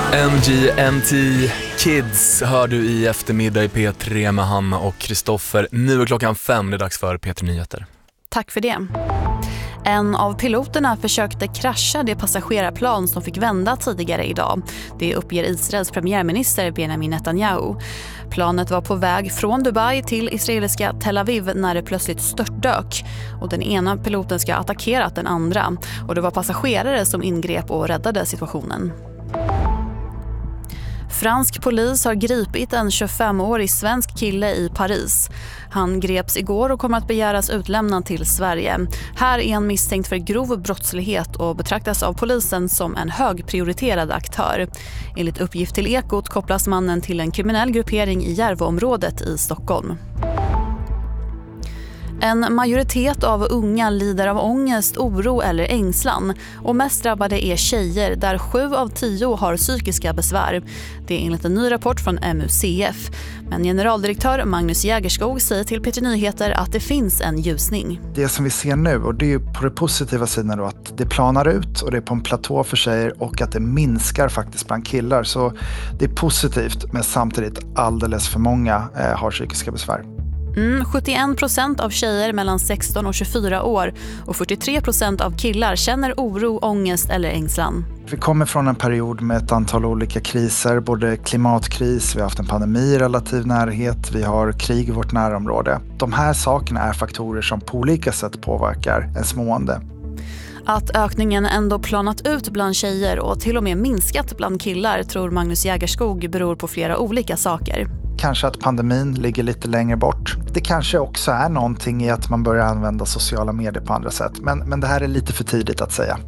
MGMT Kids hör du i eftermiddag i P3 med Hanna och Kristoffer. Nu är klockan 5, det är dags för P3 Nyheter. Tack för det. En av piloterna försökte krascha det passagerarplan som fick vända tidigare idag. Det uppger Israels premiärminister Benjamin Netanyahu. Planet var på väg från Dubai till israeliska Tel Aviv när det plötsligt störtdök. Och den ena piloten ska ha attackerat den andra. Och det var passagerare som ingrep och räddade situationen. Fransk polis har gripit en 25-årig svensk kille i Paris. Han greps igår och kommer att begäras utlämnad till Sverige. Här är han misstänkt för grov brottslighet och betraktas av polisen som en högprioriterad aktör. Enligt uppgift till Ekot kopplas mannen till en kriminell gruppering i Järvaområdet i Stockholm. En majoritet av unga lider av ångest, oro eller ängslan och mest drabbade är tjejer där 7 av 10 har psykiska besvär. Det är enligt en ny rapport från MUCF. Men generaldirektör Magnus Jägerskog säger till P3 Nyheter att det finns en ljusning. Det som vi ser nu, och det är ju på det positiva sidan då, att det planar ut och det är på en platå för tjejer och att det minskar faktiskt bland killar. Så det är positivt, men samtidigt alldeles för många har psykiska besvär. 71% av tjejer mellan 16 och 24 år och 43% av killar känner oro, ångest eller ängslan. Vi kommer från en period med ett antal olika kriser, både klimatkris, vi har haft en pandemi i relativ närhet, vi har krig i vårt närområde. De här sakerna är faktorer som på olika sätt påverkar ens mående. Att ökningen ändå planat ut bland tjejer och till och med minskat bland killar tror Magnus Jägerskog beror på flera olika saker. Kanske att pandemin ligger lite längre bort. Det kanske också är någonting i att man börjar använda sociala medier på andra sätt. Men det här är lite för tidigt att säga.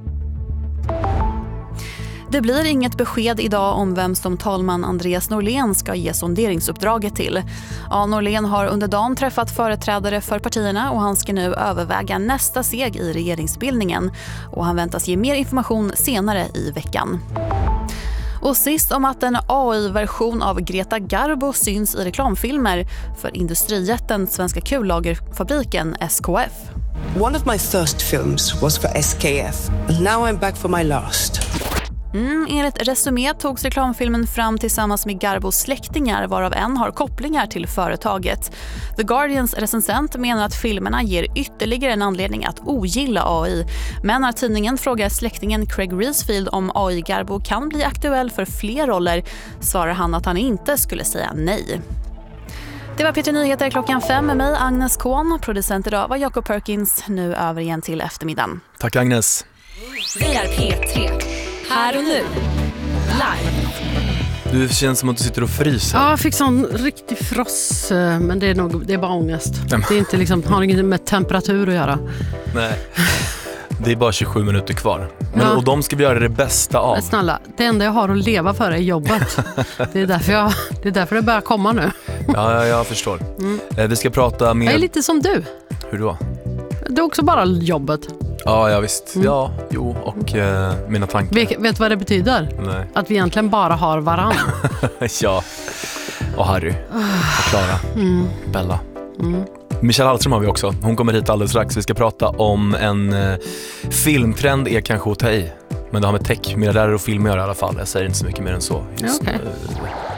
Det blir inget besked idag om vem som talman Andreas Norlén ska ge sonderingsuppdraget till. Ja, Norlén har under dagen träffat företrädare för partierna och han ska nu överväga nästa steg i regeringsbildningen. Och han väntas ge mer information senare i veckan. Och sist om att en AI-version av Greta Garbo syns i reklamfilmer för industrijätten Svenska kullagerfabriken SKF. One of my first films was for SKF, and now I'm back for my last. Enligt Resumé togs reklamfilmen fram tillsammans med Garbos släktingar varav en har kopplingar till företaget. The Guardians recensent menar att filmerna ger ytterligare en anledning att ogilla AI. Men när tidningen frågar släktingen Craig Reesfield om AI Garbo kan bli aktuell för fler roller svarar han att han inte skulle säga nej. Det var P3 Nyheter klockan 5 med mig, Agnes Kohn. Producent idag var Jacob Perkins. Nu över igen till eftermiddagen. Tack Agnes. Vi är P3. Här och nu. Live. Du känns som att du sitter och fryser. Ja, jag fick sån riktig fross. Men det är bara ångest. Det är inte liksom, har inget med temperatur att göra. Nej. Det är bara 27 minuter kvar. Men, och de ska vi göra det bästa av. Men snälla, det enda jag har att leva för är jobbet. Det är därför det börjar komma nu. Ja, jag förstår. Vi ska prata med... Jag är lite som du. Hur då? Det är också bara jobbet. Ja, visst. Ja, jo, och mina tankar. Vet du vad det betyder? Nej. Att vi egentligen bara har varann. Ja, och Harry. Och Klara. Bella. Michelle Hallström har vi också. Hon kommer hit alldeles strax. Vi ska prata om en filmtrend är kanske att ta i. Men det har med tech, miljardärer och film att göra i alla fall. Jag säger inte så mycket mer än så. Okay.